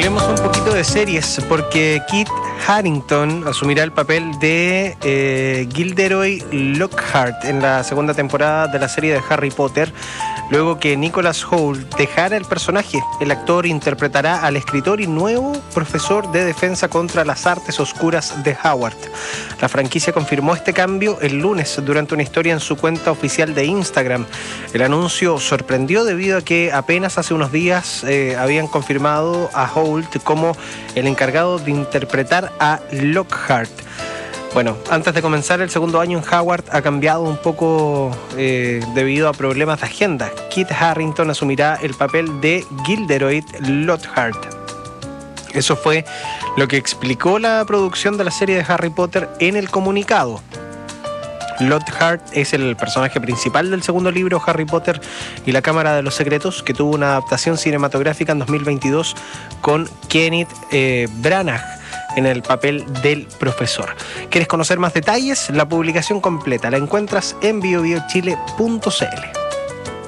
Hablemos un poquito de series, porque Kit Harington asumirá el papel de Gilderoy Lockhart en la segunda temporada de la serie de Harry Potter, luego que Nicholas Hoult dejara el personaje. El actor interpretará al escritor y nuevo profesor de defensa contra las artes oscuras de Howard. La franquicia confirmó este cambio el lunes durante una historia en su cuenta oficial de Instagram. El anuncio sorprendió debido a que apenas hace unos días habían confirmado a Hoult como el encargado de interpretar a Lockhart. Bueno, antes de comenzar el segundo año en Howard ha cambiado un poco debido a problemas de agenda. Kit Harington asumirá el papel de Gilderoy Lockhart. Eso fue lo que explicó la producción de la serie de Harry Potter en el comunicado. Lockhart es el personaje principal del segundo libro, Harry Potter y la Cámara de los Secretos, que tuvo una adaptación cinematográfica en 2022 con Kenneth Branagh en el papel del profesor. ¿Quieres conocer más detalles? La publicación completa la encuentras en biobiochile.cl.